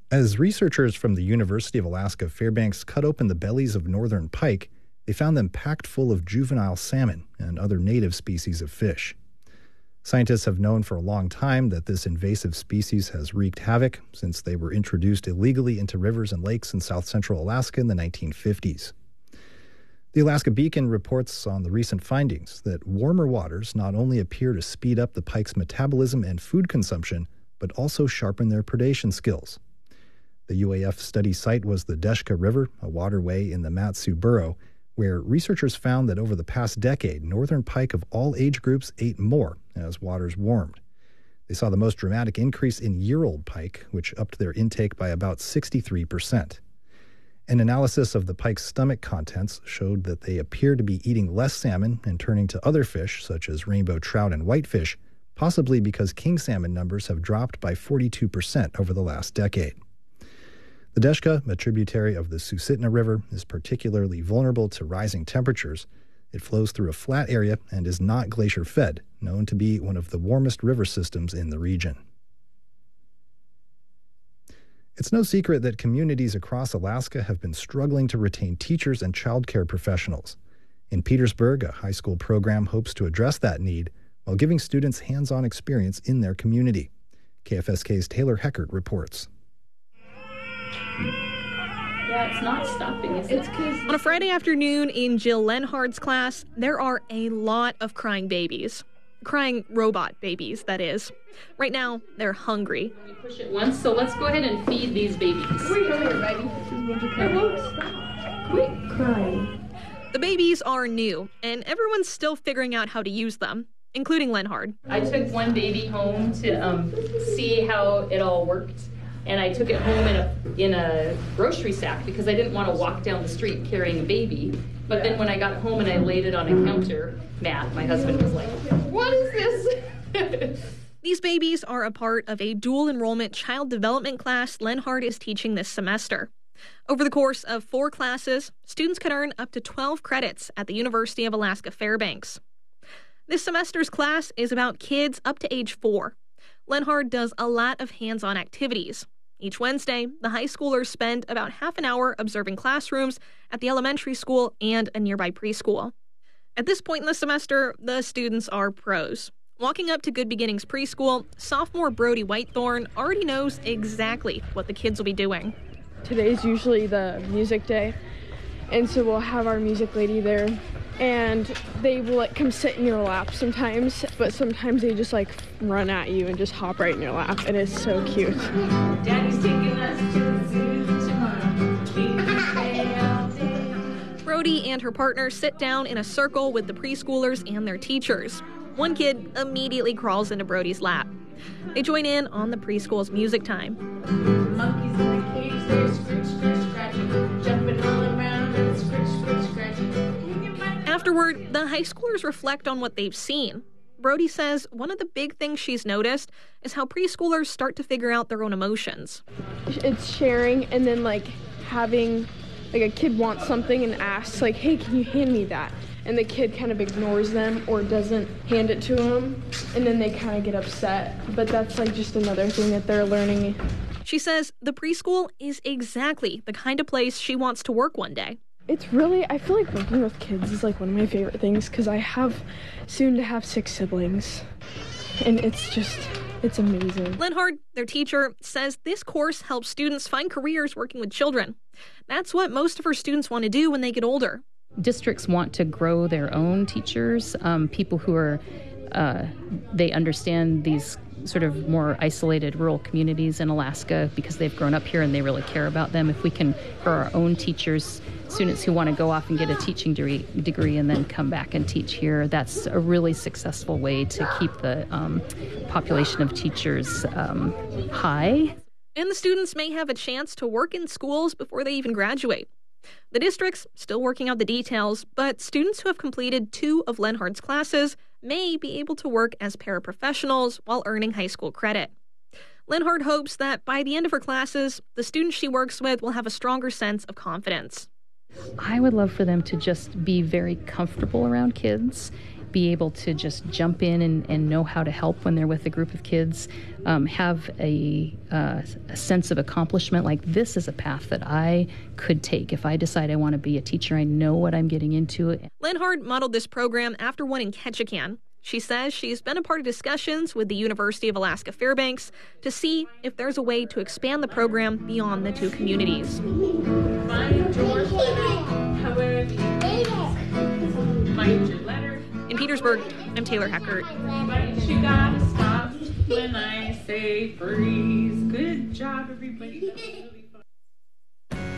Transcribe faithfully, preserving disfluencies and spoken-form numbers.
As researchers from the University of Alaska Fairbanks cut open the bellies of northern pike, they found them packed full of juvenile salmon and other native species of fish. Scientists have known for a long time that this invasive species has wreaked havoc since they were introduced illegally into rivers and lakes in south central Alaska in the nineteen fifties. The Alaska Beacon reports on the recent findings that warmer waters not only appear to speed up the pike's metabolism and food consumption, but also sharpen their predation skills. The U A F study site was the Deshka River, a waterway in the Mat-Su Borough, where researchers found that over the past decade, northern pike of all age groups ate more as waters warmed. They saw the most dramatic increase in year-old pike, which upped their intake by about sixty-three percent. An analysis of the pike's stomach contents showed that they appear to be eating less salmon and turning to other fish, such as rainbow trout and whitefish, possibly because king salmon numbers have dropped by forty-two percent over the last decade. The Deshka, a tributary of the Susitna River, is particularly vulnerable to rising temperatures. It flows through a flat area and is not glacier-fed, known to be one of the warmest river systems in the region. It's no secret that communities across Alaska have been struggling to retain teachers and childcare professionals. In Petersburg, a high school program hopes to address that need while giving students hands-on experience in their community. K F S K's Taylor Heckert reports. Yeah, it's not stopping, is it? On a Friday afternoon in Jill Lenhard's class, there are a lot of crying babies. Crying robot babies, that is. Right now, they're hungry. We push it once, so let's go ahead and feed these babies. Wait, come here, baby. It won't stop. Quit crying. The babies are new, and everyone's still figuring out how to use them, including Lenhard. I took one baby home to um, see how it all worked. And I took it home in a in a grocery sack because I didn't want to walk down the street carrying a baby. But then when I got home and I laid it on a counter, Matt, my husband, was like, "What is this?" These babies are a part of a dual enrollment child development class Lenhard is teaching this semester. Over the course of four classes, students can earn up to twelve credits at the University of Alaska Fairbanks. This semester's class is about kids up to age four. Lenhard does a lot of hands-on activities. Each Wednesday, the high schoolers spend about half an hour observing classrooms at the elementary school and a nearby preschool. At this point in the semester, the students are pros. Walking up to Good Beginnings Preschool, sophomore Brody Whitethorn already knows exactly what the kids will be doing. Today's usually the music day, and so we'll have our music lady there, and they will like come sit in your lap sometimes, but sometimes they just like run at you and just hop right in your lap, and it's so cute. Daddy's taking us to the zoo tomorrow. Brody and her partner sit down in a circle with the preschoolers and their teachers. One kid immediately crawls into Brody's lap. They join in on the preschool's music time. Monkeys in the cage, they're scritch, scratch, scratching, jumping all around and scritch, scratch, scratching. Afterward, the high schoolers reflect on what they've seen. Brody says one of the big things she's noticed is how preschoolers start to figure out their own emotions. It's sharing, and then like having like a kid wants something and asks like, "Hey, can you hand me that?" And the kid kind of ignores them or doesn't hand it to them, and then they kind of get upset. But that's like just another thing that they're learning. She says the preschool is exactly the kind of place she wants to work one day. It's really, I feel like working with kids is like one of my favorite things because I have soon to have six siblings, and it's just, it's amazing. Lenhard, their teacher, says this course helps students find careers working with children. That's what most of her students want to do when they get older. Districts want to grow their own teachers, um, people who are, uh, they understand these sort of more isolated rural communities in Alaska because they've grown up here and they really care about them. If we can grow our own teachers, students who want to go off and get a teaching degree, degree and then come back and teach here, that's a really successful way to keep the um, population of teachers um, high. And the students may have a chance to work in schools before they even graduate. The district's still working out the details, but students who have completed two of Lenhard's classes may be able to work as paraprofessionals while earning high school credit. Lenhard hopes that by the end of her classes, the students she works with will have a stronger sense of confidence. I would love for them to just be very comfortable around kids be able to just jump in and, and know how to help when they're with a group of kids, um, have a, uh, a sense of accomplishment, like this is a path that I could take. If I decide I want to be a teacher, I know what I'm getting into. Lenhart modeled this program after one in Ketchikan. She says she's been a part of discussions with the University of Alaska Fairbanks to see if there's a way to expand the program beyond the two communities. Find your letter, however you find your letter. In Petersburg, I'm Taylor Heckert. But you gotta stop when I say freeze. Good job, everybody.